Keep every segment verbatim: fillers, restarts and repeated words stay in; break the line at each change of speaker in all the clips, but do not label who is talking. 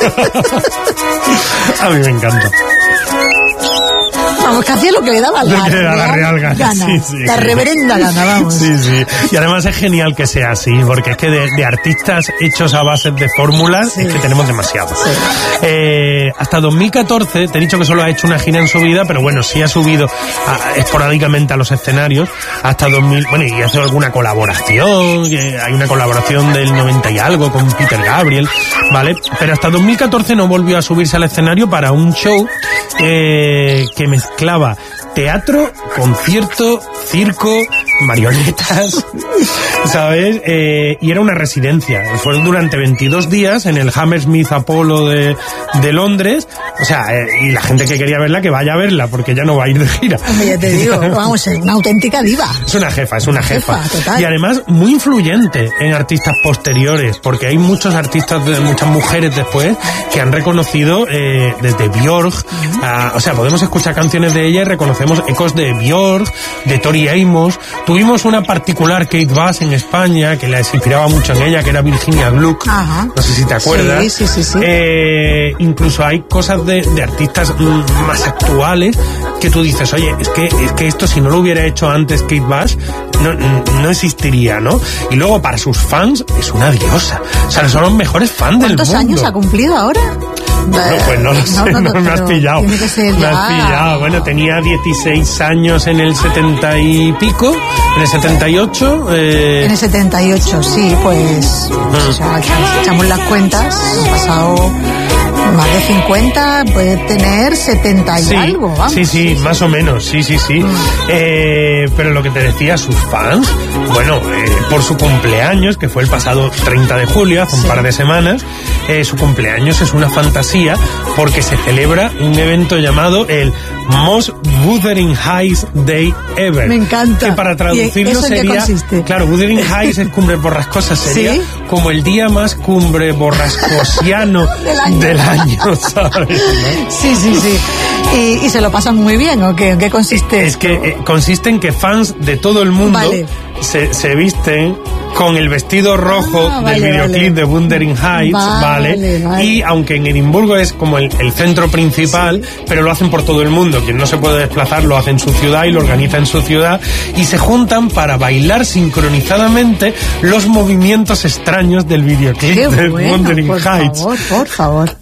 A mí me encanta.
Vamos, que hacía lo que le daba la,
lo que le da la real gana.
gana.
Sí, sí,
la
sí.
reverenda gana, vamos.
Sí, sí. Y además es genial que sea así, porque es que de, de artistas hechos a base de fórmulas, sí, es que tenemos demasiados. Sí. Eh, hasta dos mil catorce, te he dicho que solo ha hecho una gira en su vida, pero bueno, sí ha subido a, esporádicamente a los escenarios, hasta dos mil, bueno, y hace alguna colaboración, hay una colaboración del noventa y algo con Peter Gabriel, ¿vale? Pero hasta dos mil catorce no volvió a subirse al escenario para un show eh, que mezclaba teatro, concierto, circo, marionetas, ¿sabes? Eh, y era una residencia. Fue durante veintidós días en el Hammersmith Apollo de, de Londres. O sea, eh, y la gente que quería verla, que vaya a verla, porque ya no va a ir de gira.
Ya te digo, vamos, es una auténtica diva.
Es una jefa, es una jefa.
jefa total.
Y además muy influyente en artistas posteriores, porque hay muchos artistas, muchas mujeres después, que han reconocido eh, desde Björk, uh-huh. a, o sea, podemos escuchar canciones de ella y reconocemos ecos de Björk, de Tori Amos. Tuvimos una particular Kate Bush en España, que les inspiraba mucho en ella, que era Virginia Gluck. Ajá. No sé si te acuerdas.
Sí, sí, sí, sí.
Eh, incluso hay cosas de, de artistas más actuales que tú dices, oye, es que, es que esto si no lo hubiera hecho antes Kate Bush, no, no existiría, ¿no? Y luego para sus fans es una diosa. O sea, son los mejores fans del mundo.
¿Cuántos años ha cumplido ahora?
Bueno, pues no lo sé, no, no, no, no me has pillado.
Tiene que ser
me
ya.
has pillado. Bueno, tenía dieciséis años en el setenta y pico, en el setenta y ocho. Eh...
En el setenta y ocho, sí, pues. pues o sea, echamos las cuentas, ha pasado más de cincuenta, puede tener setenta y
sí,
algo, vamos.
Sí, sí, más o menos, sí, sí, sí. Mm. Eh, pero lo que te decía, sus fans, bueno, eh, por su cumpleaños, que fue el pasado treinta de julio, hace sí. un par de semanas, eh, su cumpleaños es una fantasía porque se celebra un evento llamado el Most Wuthering Heights Day Ever.
Me encanta.
Que para traducirlo
¿Eso
sería...
¿en qué consiste?
Claro, Wuthering Heights es cumbre borrascosa, sería ¿sí? como el día más cumbre borrascosiano
del año,
del año ¿sabes? ¿No?
Sí, sí, sí. ¿Y, ¿Y se lo pasan muy bien o qué? ¿En qué consiste?
Es que eh, consiste en que fans de todo el mundo vale. se, se visten con el vestido rojo ah, vale, del videoclip vale. de Wuthering Heights, vale, ¿vale? vale. Y aunque en Edimburgo es como el, el centro principal, sí. pero lo hacen por todo el mundo. Quien no se puede desplazar lo hace en su ciudad y lo organiza en su ciudad. Y se juntan para bailar sincronizadamente los movimientos extraños del videoclip
Qué
de
bueno,
Wuthering
por
Heights.
Por favor, por favor.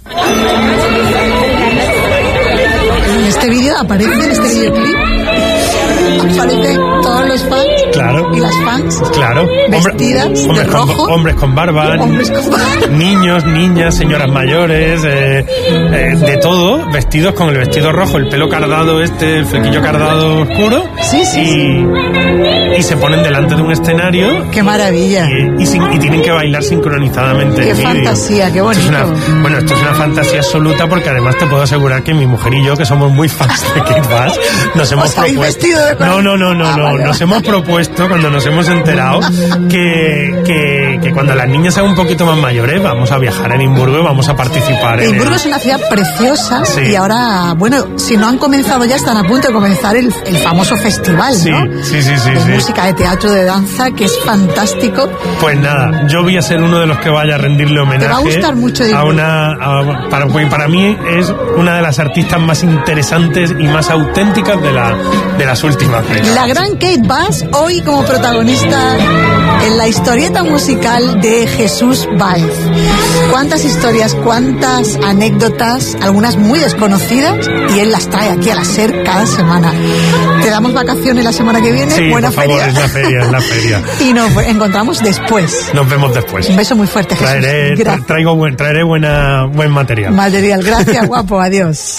En este vídeo aparece en este videoclip. Aparecen todos los fans.
Claro.
Y las fans.
Claro.
Vestidas
Hombre,
de
hombres
rojo.
Con, hombres con barba.
Hombres con barba.
Niños, niñas, señoras mayores, eh, eh, de todo, vestidos con el vestido rojo, el pelo cardado este, el flequillo cardado oscuro.
Sí, sí.
Y,
sí.
y se ponen delante de un escenario.
¡Qué maravilla!
Y, y, sin, y tienen que bailar sincronizadamente.
¡Qué fantasía, qué bonito!
Esto es una, bueno, esto es una fantasía absoluta porque además te puedo asegurar que mi mujer y yo, que somos muy fans de Kate Bush, nos hemos propuesto...
vestido de
No, no, no, no,
ah,
no.
Vale,
nos
vale.
hemos propuesto, cuando nos hemos enterado, que, que, que cuando las niñas sean un poquito más mayores, vamos a viajar a Edimburgo y vamos a participar.
Edimburgo
en
es una ciudad preciosa
sí.
y ahora, bueno, si no han comenzado ya, están a punto de comenzar el, el famoso festival,
sí,
¿no?
Sí, sí, sí.
De
sí.
música, de teatro, de danza, que es fantástico.
Pues nada, yo voy a ser uno de los que vaya a rendirle homenaje.
Te va a gustar mucho
a una a, para, para mí es una de las artistas más interesantes y más auténticas de, la, de las últimas décadas.
La gran Kate Bush, hoy como protagonista en la historieta musical de Jesús Báez. Cuántas historias, cuántas anécdotas, algunas muy desconocidas, y él las trae aquí a la SER cada semana. Te damos vacaciones la semana que viene.
Sí,
buena
por favor,
feria.
es la feria, es la feria.
Y nos encontramos después.
Nos vemos después.
Un beso muy fuerte, Jesús.
Traeré, tra, traigo buen, traeré buena, buen material.
Material, gracias, guapo, adiós.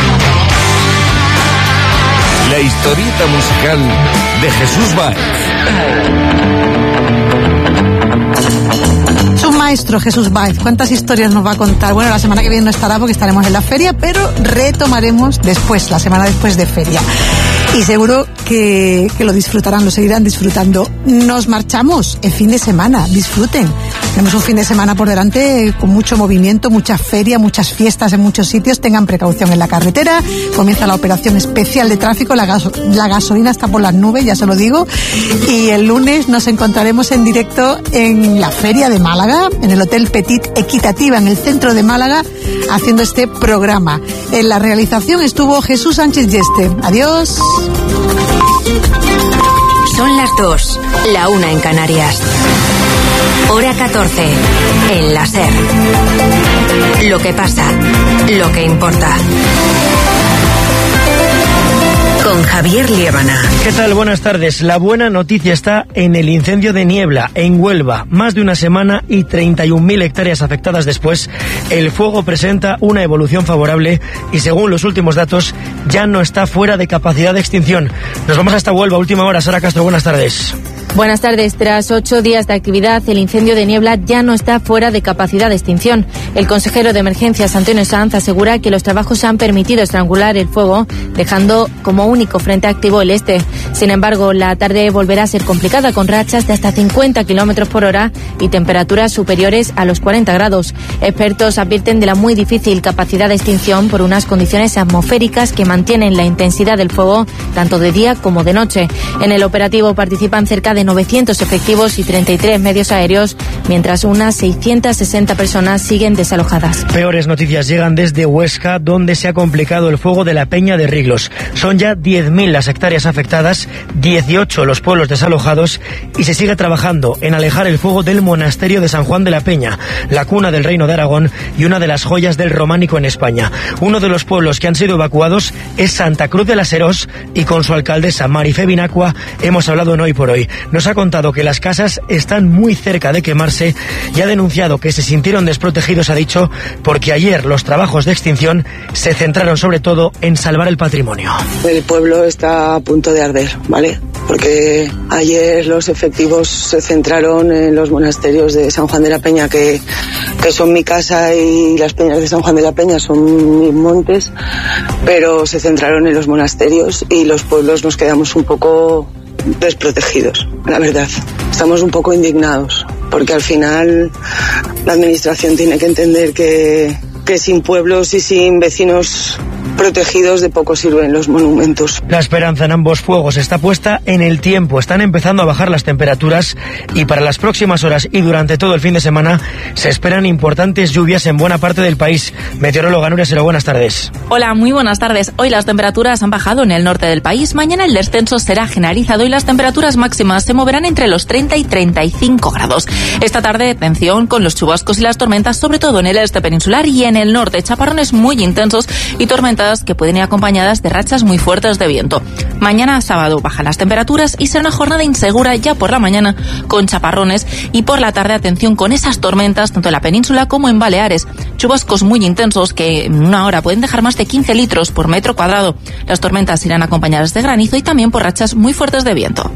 La historieta musical de Jesús Báez.
Es un maestro, Jesús Báez. ¿Cuántas historias nos va a contar? Bueno, la semana que viene no estará porque estaremos en la feria, pero retomaremos después, la semana después de feria. Y seguro que, que lo disfrutarán, lo seguirán disfrutando. Nos marchamos el fin de semana. Disfruten Tenemos un fin de semana por delante con mucho movimiento, mucha feria, muchas fiestas en muchos sitios. Tengan precaución en la carretera. Comienza la operación especial de tráfico. La, gaso- la gasolina está por las nubes, ya se lo digo. Y el lunes nos encontraremos en directo en la feria de Málaga, en el Hotel Petit Equitativa, en el centro de Málaga, haciendo este programa. En la realización estuvo Jesús Sánchez Yeste. Adiós.
Son las dos, la una en Canarias. Hora catorce, en la SER. Lo que pasa, lo que importa. Con Javier Liébana.
¿Qué tal? Buenas tardes. La buena noticia está en el incendio de Niebla, en Huelva. Más de una semana y treinta y un mil hectáreas afectadas después, el fuego presenta una evolución favorable y, según los últimos datos, ya no está fuera de capacidad de extinción. Nos vamos hasta Huelva, última hora. Sara Castro, buenas tardes.
Buenas tardes. Tras ocho días de actividad, el incendio de Niebla ya no está fuera de capacidad de extinción. El consejero de Emergencias, Antonio Sanz, asegura que los trabajos han permitido estrangular el fuego, dejando como único frente activo el este. Sin embargo, la tarde volverá a ser complicada, con rachas de hasta cincuenta kilómetros por hora y temperaturas superiores a los cuarenta grados. Expertos advierten de la muy difícil capacidad de extinción por unas condiciones atmosféricas que mantienen la intensidad del fuego tanto de día como de noche. En el operativo participan cerca de novecientos efectivos y treinta y tres medios aéreos, mientras unas seiscientas sesenta personas siguen desalojadas.
Peores noticias llegan desde Huesca, donde se ha complicado el fuego de la Peña de Riglos. Son ya diez mil las hectáreas afectadas, dieciocho los pueblos desalojados y se sigue trabajando en alejar el fuego del monasterio de San Juan de la Peña, la cuna del Reino de Aragón y una de las joyas del románico en España. Uno de los pueblos que han sido evacuados es Santa Cruz de las Herós y con su alcaldesa Marifé Binacua hemos hablado en Hoy por Hoy. Nos ha contado que las casas están muy cerca de quemarse y ha denunciado que se sintieron desprotegidos, ha dicho, porque ayer los trabajos de extinción se centraron sobre todo en salvar el patrimonio.
El pueblo está a punto de arder, ¿vale? Porque ayer los efectivos se centraron en los monasterios de San Juan de la Peña, que, que son mi casa, y las peñas de San Juan de la Peña son mis montes, pero se centraron en los monasterios y los pueblos nos quedamos un poco desprotegidos, la verdad. Estamos un poco indignados, porque al final la administración tiene que entender que, que sin pueblos y sin vecinos protegidos de poco sirven los monumentos.
La esperanza en ambos fuegos está puesta en el tiempo. Están empezando a bajar las temperaturas y para las próximas horas y durante todo el fin de semana se esperan importantes lluvias en buena parte del país. Meteoróloga Nuria Sero, buenas tardes.
Hola, muy buenas tardes. Hoy las temperaturas han bajado en el norte del país. Mañana el descenso será generalizado y las temperaturas máximas se moverán entre los treinta y treinta y cinco grados. Esta tarde, atención con los chubascos y las tormentas, sobre todo en el este peninsular y en el norte. Chaparrones muy intensos y tormentas que pueden ir acompañadas de rachas muy fuertes de viento. Mañana sábado bajan las temperaturas y será una jornada insegura ya por la mañana con chaparrones y por la tarde atención con esas tormentas tanto en la península como en Baleares. Chubascos muy intensos que en una hora pueden dejar más de quince litros por metro cuadrado. Las tormentas irán acompañadas de granizo y también por rachas muy fuertes de viento.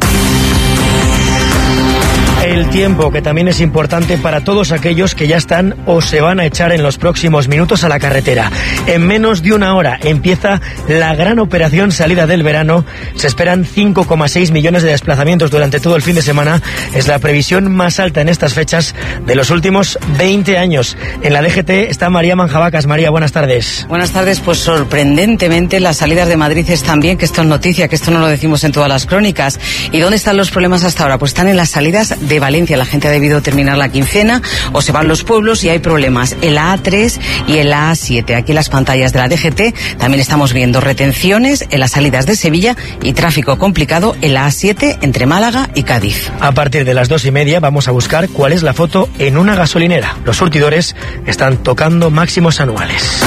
El tiempo, que también es importante para todos aquellos que ya están o se van a echar en los próximos minutos a la carretera. En menos de una hora empieza la gran operación salida del verano. Se esperan cinco coma seis millones de desplazamientos durante todo el fin de semana. Es la previsión más alta en estas fechas de los últimos veinte años. En la D G T está María Manjabacas. María, buenas tardes.
Buenas tardes. Pues sorprendentemente las salidas de Madrid están bien, que esto es noticia, que esto no lo decimos en todas las crónicas. ¿Y dónde están los problemas hasta ahora? Pues están en las salidas de Valencia. La gente ha debido terminar la quincena o se van los pueblos y hay problemas en la A tres y en la A siete. Aquí en las pantallas de la D G T también estamos viendo retenciones en las salidas de Sevilla y tráfico complicado en la A siete entre Málaga y Cádiz.
A partir de las dos y media vamos a buscar cuál es la foto en una gasolinera. Los surtidores están tocando máximos anuales.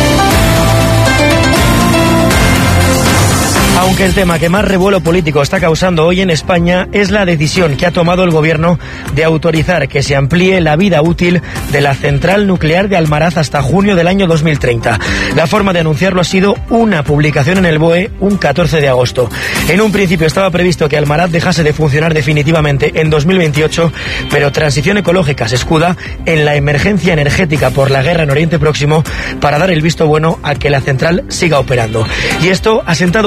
Aunque el tema que más revuelo político está causando hoy en España es la decisión que ha tomado el gobierno de autorizar que se amplíe la vida útil de la central nuclear de Almaraz hasta junio del año dos mil treinta. La forma de anunciarlo ha sido una publicación en el B O E un catorce de agosto. En un principio estaba previsto que Almaraz dejase de funcionar definitivamente en dos mil veintiocho, pero Transición Ecológica se escuda en la emergencia energética por la guerra en Oriente Próximo para dar el visto bueno a que la central siga operando. Y esto ha sentado muy mal en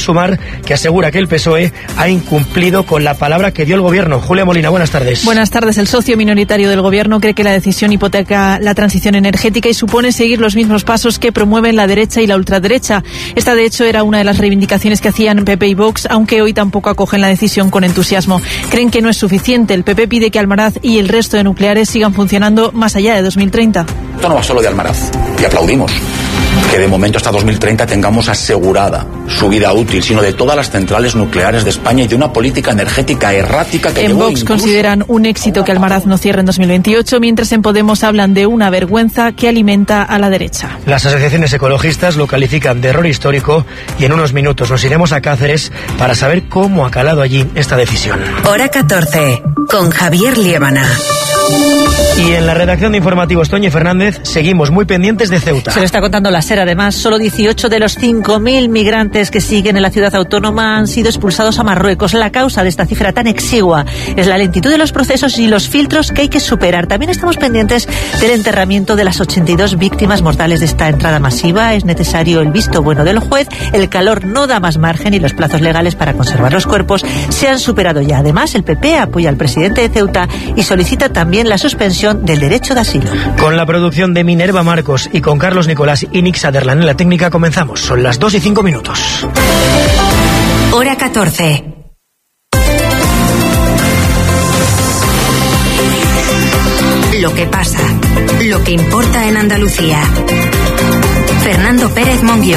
Sumar, que asegura que el P S O E ha incumplido con la palabra que dio el Gobierno. Julia Molina, buenas tardes.
Buenas tardes. El socio minoritario del Gobierno cree que la decisión hipoteca la transición energética y supone seguir los mismos pasos que promueven la derecha y la ultraderecha. Esta, de hecho, era una de las reivindicaciones que hacían P P y Vox, aunque hoy tampoco acogen la decisión con entusiasmo. Creen que no es suficiente. El P P pide que Almaraz y el resto de nucleares sigan funcionando más allá de dos mil treinta.
Esto no va solo de Almaraz, y aplaudimos que de momento hasta dos mil treinta tengamos asegurada su vida útil, sino de todas las centrales nucleares de España y de una política energética errática que
en
llevó
Vox
incluso...
consideran un éxito que Almaraz no cierre en dos mil veintiocho, mientras en Podemos hablan de una vergüenza que alimenta a la derecha.
Las asociaciones ecologistas lo califican de error histórico y en unos minutos nos iremos a Cáceres para saber cómo ha calado allí esta decisión.
Hora catorce, con Javier Liébana.
Y en la redacción de informativos, Toñi Fernández, seguimos muy pendientes de Ceuta.
Se lo está contando la SER, además. Solo dieciocho de los cinco mil migrantes que siguen en la ciudad autónoma han sido expulsados a Marruecos. La causa de esta cifra tan exigua es la lentitud de los procesos y los filtros que hay que superar. También estamos pendientes del enterramiento de las ochenta y dos víctimas mortales de esta entrada masiva. Es necesario el visto bueno del juez. El calor no da más margen y los plazos legales para conservar los cuerpos se han superado ya. Además, el P P apoya al presidente de Ceuta y solicita también la suspensión del derecho de asilo.
Con la producción de Minerva Marcos y con Carlos Nicolás y Nick Sutherland en la técnica comenzamos. Son las dos y cinco minutos.
Hora catorce. Lo que pasa, lo que importa en Andalucía. Fernando Pérez Monguió.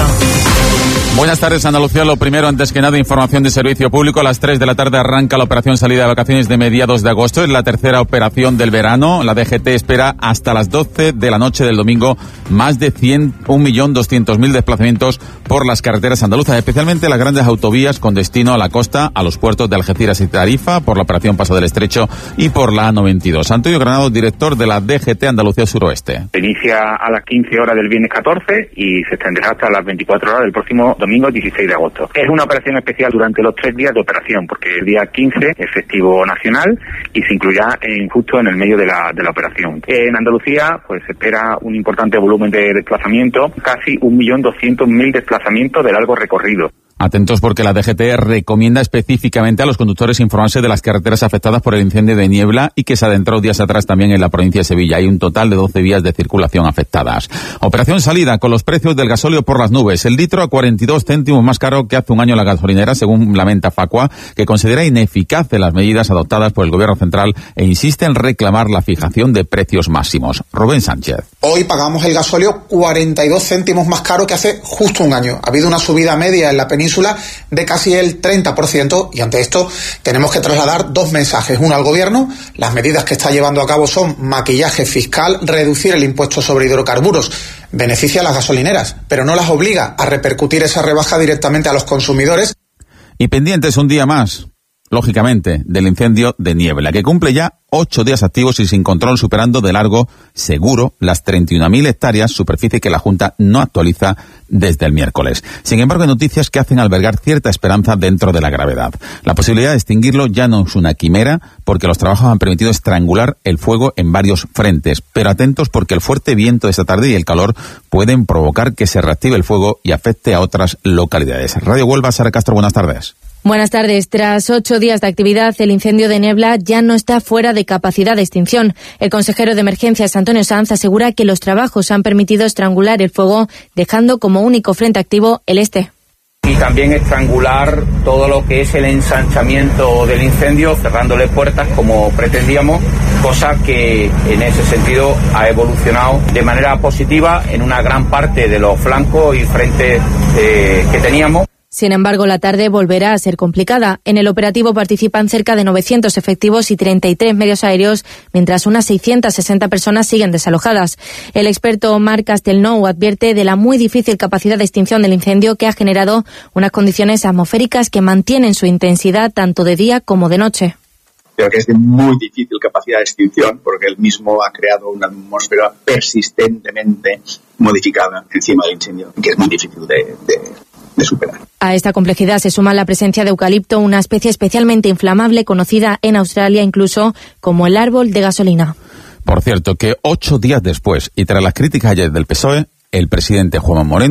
Buenas tardes, Andalucía. Lo primero, antes que nada, información de servicio público. A las tres de la tarde arranca la operación salida de vacaciones de mediados de agosto. Es la tercera operación del verano. La D G T espera hasta las doce de la noche del domingo más de un millón doscientos mil desplazamientos por las carreteras andaluzas, especialmente las grandes autovías con destino a la costa, a los puertos de Algeciras y Tarifa, por la operación Paso del Estrecho y por la A noventa y dos. Antonio Granado, director de la D G T Andalucía Suroeste.
Se inicia a las quince horas del viernes catorce y se extenderá hasta las veinticuatro horas del próximo domingo dieciséis de agosto. Es una operación especial durante los tres días de operación, porque el día quince es festivo nacional y se incluirá en, justo en el medio de la, de la operación. En Andalucía, pues se espera un importante volumen de desplazamiento, casi un millón doscientos mil desplazamientos de largo recorrido.
Atentos porque la D G T recomienda específicamente a los conductores informarse de las carreteras afectadas por el incendio de Niebla y que se adentró días atrás también en la provincia de Sevilla. Hay un total de doce vías de circulación afectadas. Operación salida con los precios del gasóleo por las nubes. El litro a cuarenta y dos céntimos más caro que hace un año la gasolinera, según lamenta Facua, que considera ineficaces las medidas adoptadas por el Gobierno central e insiste en reclamar la fijación de precios máximos. Rubén Sánchez.
Hoy pagamos el gasóleo cuarenta y dos céntimos más caro que hace justo un año. Ha habido una subida media en la península de casi el treinta por ciento y ante esto tenemos que trasladar dos mensajes. Uno al Gobierno: las medidas que está llevando a cabo son maquillaje fiscal, reducir el impuesto sobre hidrocarburos, beneficia a las gasolineras, pero no las obliga a repercutir esa rebaja directamente a los consumidores.
Y pendientes un día más, lógicamente, del incendio de Niebla, que cumple ya ocho días activos y sin control, superando de largo seguro las treinta y una mil hectáreas, superficie que la Junta no actualiza desde el miércoles. Sin embargo, hay noticias que hacen albergar cierta esperanza dentro de la gravedad. La posibilidad de extinguirlo ya no es una quimera, porque los trabajos han permitido estrangular el fuego en varios frentes. Pero atentos, porque el fuerte viento de esta tarde y el calor pueden provocar que se reactive el fuego y afecte a otras localidades. Radio Huelva, Sara Castro, buenas tardes.
Buenas tardes. Tras ocho días de actividad, el incendio de Niebla ya no está fuera de capacidad de extinción. El consejero de Emergencias, Antonio Sanz, asegura que los trabajos han permitido estrangular el fuego, dejando como único frente activo el este.
Y también estrangular todo lo que es el ensanchamiento del incendio, cerrándole puertas como pretendíamos, cosa que en ese sentido ha evolucionado de manera positiva en una gran parte de los flancos y frentes eh, que teníamos.
Sin embargo, la tarde volverá a ser complicada. En el operativo participan cerca de novecientos efectivos y treinta y tres medios aéreos, mientras unas seiscientas sesenta personas siguen desalojadas. El experto Marc Castelnou advierte de la muy difícil capacidad de extinción del incendio, que ha generado unas condiciones atmosféricas que mantienen su intensidad tanto de día como de noche.
Creo que es de muy difícil capacidad de extinción, porque él mismo ha creado una atmósfera persistentemente modificada encima del incendio, que es muy difícil de, de, de superar.
A esta complejidad se suma la presencia de eucalipto, una especie especialmente inflamable conocida en Australia incluso como el árbol de gasolina.
Por cierto, que ocho días después y tras las críticas ayer del P S O E, el presidente Juanma Moreno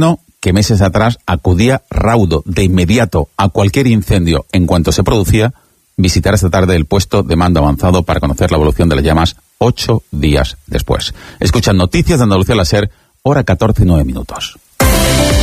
que meses atrás acudía raudo de inmediato a cualquier incendio en cuanto se producía, visitará esta tarde el puesto de mando avanzado para conocer la evolución de las llamas ocho días después. Escuchan Noticias de Andalucía, la SER, hora catorce y nueve minutos.